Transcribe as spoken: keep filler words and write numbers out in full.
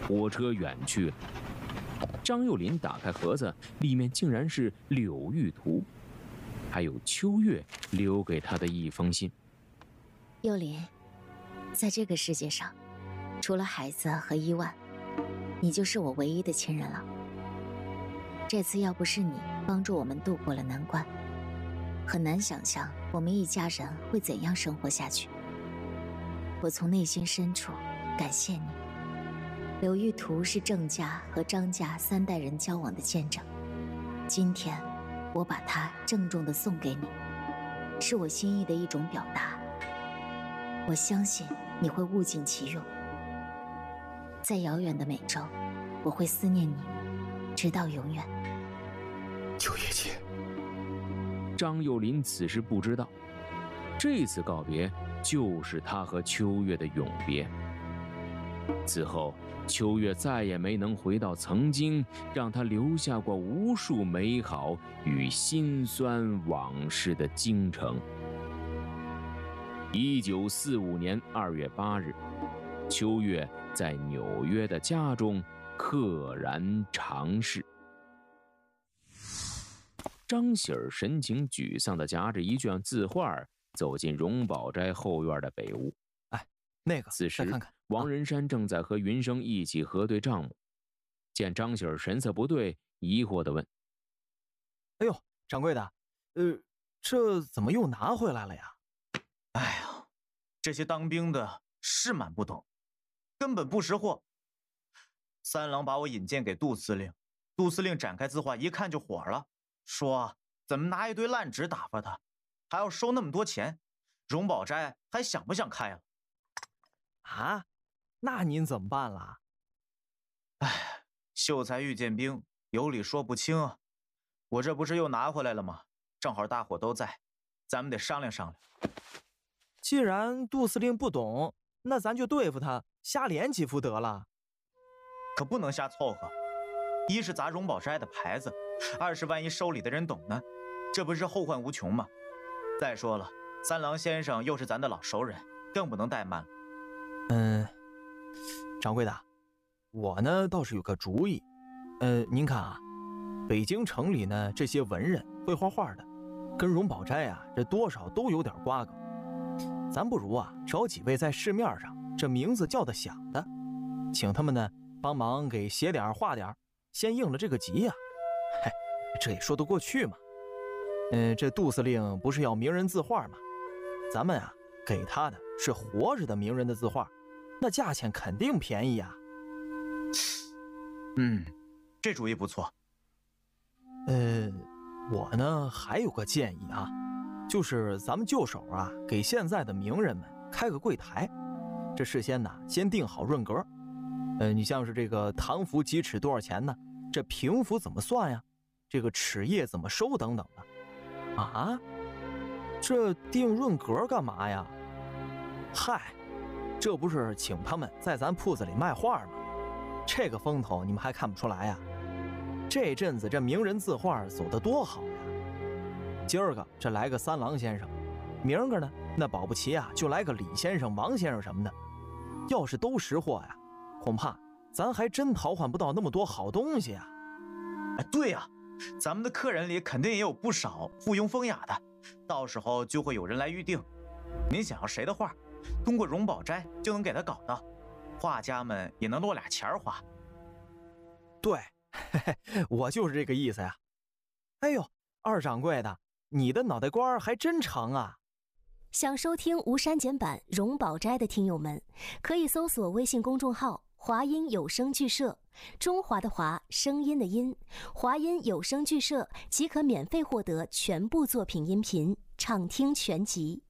火车远去了。张幼林打开盒子，里面竟然是柳玉图，还有秋月留给他的一封信。 幼林，在这个世界上，除了孩子和伊万，你就是我唯一的亲人了。这次要不是你帮助我们度过了难关，很难想象我们一家人会怎样生活下去。我从内心深处感谢你。柳玉图是郑家和张家三代人交往的见证，今天我把它郑重地送给你，是我心意的一种表达。我相信你会物尽其用。在遥远的美洲，我会思念你，直到永远。 秋月姐。 张幼林此时不知道，这次告别就是他和秋月的永别。此后，秋月再也没能回到曾经让他留下过无数美好与辛酸往事的京城。一九四五年二月八日，秋月在纽约的家中溘然长逝。张喜儿神情沮丧地夹着一卷字画，走进荣宝斋后院的北屋。 哎，那个， 此时再看看。 王仁山正在和云生一起核对账目，见张喜儿神色不对，疑惑地问：“ 哎呦，掌柜的，呃，这怎么又拿回来了呀？” 哎呀，这些当兵的是蛮不懂，根本不识货。三郎把我引荐给杜司令，杜司令展开字画一看就火了，说怎么拿一堆烂纸打发他，还要收那么多钱，荣宝斋还想不想开了？ 啊？那您怎么办了？ 哎，秀才遇见兵，有理说不清啊。我这不是又拿回来了吗？正好大伙都在，咱们得商量商量。 既然杜司令不懂，那咱就对付他，瞎连几副得了。 可不能瞎凑合，一是砸荣宝斋的牌子，二是万一收礼的人懂呢，这不是后患无穷吗？再说了，三郎先生又是咱的老熟人，更不能怠慢了。 嗯，掌柜的，我呢倒是有个主意。呃，您看啊，北京城里呢这些文人会画画的，跟荣宝斋啊这多少都有点瓜葛。咱不如啊找几位在市面上这名字叫得响的，请他们呢帮忙给写点画点，先应了这个急呀、啊。嗨，这也说得过去嘛。嗯，这杜司令不是要名人字画吗？咱们啊给他的是活着的名人的字画，那价钱肯定便宜啊。 嗯，这主意不错。 呃，我呢还有个建议啊，就是咱们就手啊给现在的名人们开个柜台，这事先呢先定好润格。呃，你像是这个唐服几尺多少钱呢？这平服怎么算呀？这个尺页怎么收等等的。啊？这定润格干嘛呀？嗨，这不是请他们在咱铺子里卖画吗？这个风头你们还看不出来呀？这阵子这名人字画走得多好呀！今儿个这来个三郎先生，明儿个呢那保不齐啊就来个李先生、王先生什么的。要是都识货呀，恐怕咱还真淘换不到那么多好东西啊！ 哎，对呀、啊，咱们的客人里肯定也有不少附庸风雅的，到时候就会有人来预定。您想要谁的画，通过荣宝斋就能给他搞到，画家们也能落俩钱花。 对，嘿嘿，我就是这个意思呀。哎呦，二掌柜的，你的脑袋瓜还真长啊！ 想收听无删减版荣宝斋的听友们，可以搜索微信公众号华音有声剧社，中华的华，声音的音，华音有声剧社即可免费获得全部作品音频，畅听全集。